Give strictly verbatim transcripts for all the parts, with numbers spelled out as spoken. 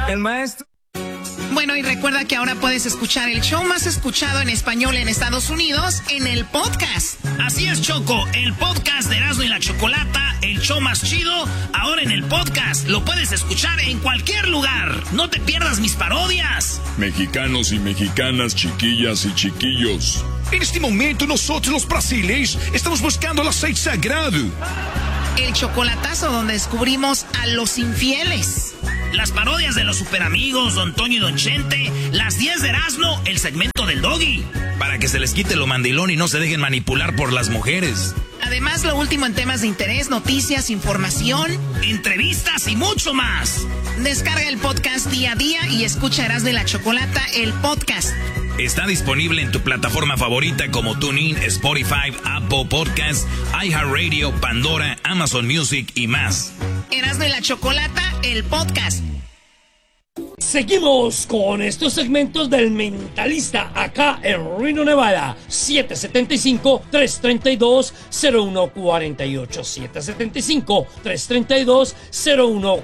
El maestro. Bueno, y recuerda que ahora puedes escuchar el show más escuchado en español en Estados Unidos en el podcast. Así es, Choco, el podcast de Erasmo y la Chocolata, el show más chido, ahora en el podcast. Lo puedes escuchar en cualquier lugar. No te pierdas mis parodias. Mexicanos y mexicanas, chiquillas y chiquillos. En este momento nosotros los brasileños estamos buscando el aceite sagrado. El chocolatazo donde descubrimos a los infieles. Las parodias de los superamigos, Don Toño y Don Chente, las diez de Erasmo, el segmento del Doggy. Para que se les quite lo mandilón y no se dejen manipular por las mujeres. Además, lo último en temas de interés, noticias, información, entrevistas y mucho más. Descarga el podcast día a día y escucha Erasmo y la Chocolata, el podcast. Está disponible en tu plataforma favorita como TuneIn, Spotify, Apple Podcasts, iHeartRadio, Pandora, Amazon Music y más. Erasmo y la Chocolata, el podcast. Seguimos con estos segmentos del Mentalista acá en Reno, Nevada. siete siete cinco, tres tres dos, cero uno cuatro ocho. siete siete cinco, tres tres dos, cero uno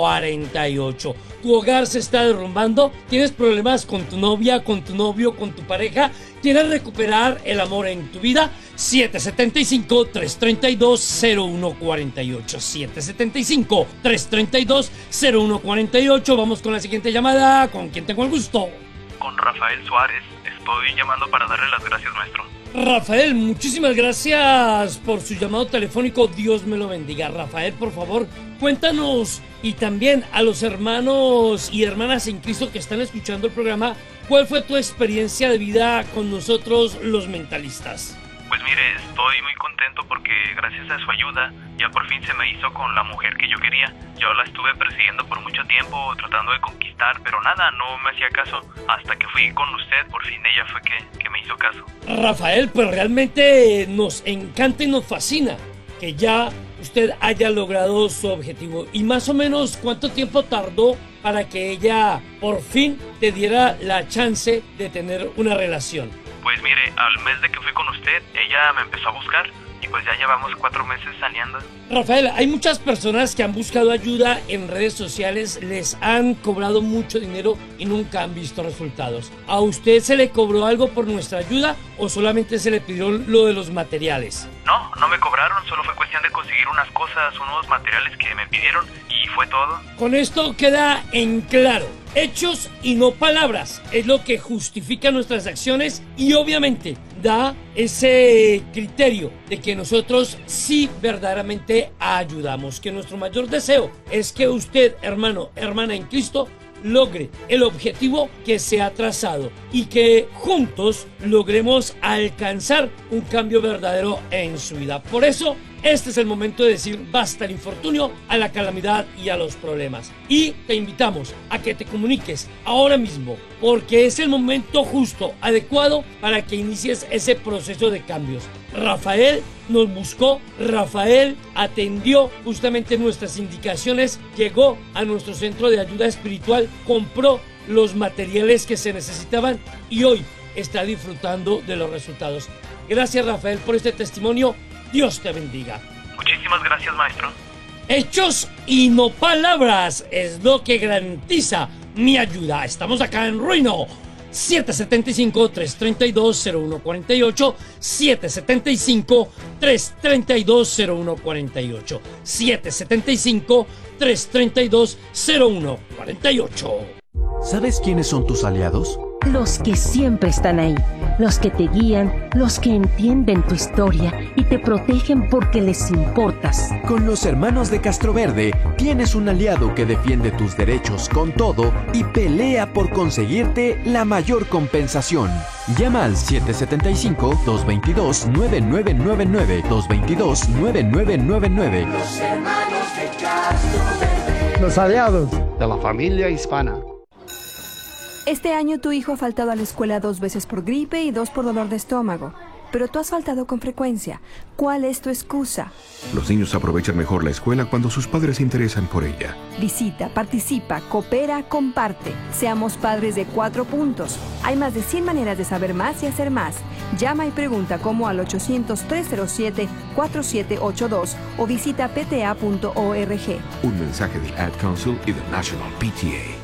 cuatro ocho. ¿Tu hogar se está derrumbando? ¿Tienes problemas con tu novia, con tu novio, con tu pareja? ¿Quieres recuperar el amor en tu vida? siete siete cinco, tres tres dos, cero uno cuatro ocho. siete siete cinco, tres tres dos, cero uno cuatro ocho. Vamos con la siguiente llamada. ¿Con quién tengo el gusto? Con Rafael Suárez. Estoy llamando para darle las gracias, maestro. Rafael, muchísimas gracias por su llamado telefónico. Dios me lo bendiga. Rafael, por favor, cuéntanos, y también a los hermanos y hermanas en Cristo que están escuchando el programa, ¿cuál fue tu experiencia de vida con nosotros los mentalistas? Pues mire, estoy muy contento porque gracias a su ayuda ya por fin se me hizo con la mujer que yo quería. Yo la estuve persiguiendo por mucho tiempo, tratando de conquistar, pero nada, no me hacía caso. Hasta que fui con usted, por fin ella fue que, que me hizo caso. Rafael, pues realmente nos encanta y nos fascina que ya usted haya logrado su objetivo. ¿Y más o menos cuánto tiempo tardó para que ella por fin te diera la chance de tener una relación? Pues mire, al mes de que fui con usted, ella me empezó a buscar y pues ya llevamos cuatro meses saliendo. Rafael, hay muchas personas que han buscado ayuda en redes sociales, les han cobrado mucho dinero y nunca han visto resultados. ¿A usted se le cobró algo por nuestra ayuda o solamente se le pidió lo de los materiales? No, no me cobraron, solo fue cuestión de conseguir unas cosas, unos materiales que me pidieron y fue todo. Con esto queda en claro. Hechos y no palabras es lo que justifica nuestras acciones y obviamente da ese criterio de que nosotros sí verdaderamente ayudamos. Que nuestro mayor deseo es que usted, hermano, hermana en Cristo, logre el objetivo que se ha trazado y que juntos logremos alcanzar un cambio verdadero en su vida. Por eso, este es el momento de decir basta al infortunio, a la calamidad y a los problemas. Y te invitamos a que te comuniques ahora mismo, porque es el momento justo, adecuado para que inicies ese proceso de cambios. Rafael nos buscó, Rafael atendió justamente nuestras indicaciones, llegó a nuestro centro de ayuda espiritual, compró los materiales que se necesitaban y hoy está disfrutando de los resultados. Gracias, Rafael, por este testimonio. Dios te bendiga. Muchísimas gracias, maestro. Hechos y no palabras es lo que garantiza mi ayuda. Estamos acá en Reno. siete siete cinco, tres tres dos, cero uno cuatro ocho. siete siete cinco, tres tres dos, cero uno cuatro ocho. siete siete cinco, tres tres dos, cero uno cuatro ocho. ¿Sabes quiénes son tus aliados? Los que siempre están ahí, los que te guían, los que entienden tu historia y te protegen porque les importas. Con los hermanos de Castroverde tienes un aliado que defiende tus derechos con todo y pelea por conseguirte la mayor compensación. Llama al siete siete cinco, dos dos dos, nueve nueve nueve nueve, dos dos dos, nueve nueve nueve nueve. Los hermanos de Castroverde. Los aliados de la familia hispana. Este año tu hijo ha faltado a la escuela dos veces por gripe y dos por dolor de estómago. Pero tú has faltado con frecuencia. ¿Cuál es tu excusa? Los niños aprovechan mejor la escuela cuando sus padres se interesan por ella. Visita, participa, coopera, comparte. Seamos padres de cuatro puntos. Hay más de cien maneras de saber más y hacer más. Llama y pregunta cómo al ochocientos, tres cero siete, cuatro siete ocho dos o visita p t a punto org. Un mensaje del Ad Council y del National P T A.